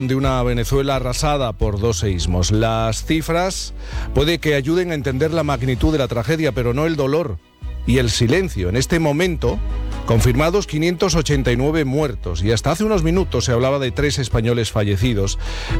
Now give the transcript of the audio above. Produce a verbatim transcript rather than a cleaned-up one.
de una Venezuela arrasada por dos seísmos. Las cifras puede que ayuden a entender la magnitud de la tragedia, pero no el dolor y el silencio. En este momento, confirmados quinientos ochenta y nueve muertos y hasta hace unos minutos se hablaba de tres españoles fallecidos.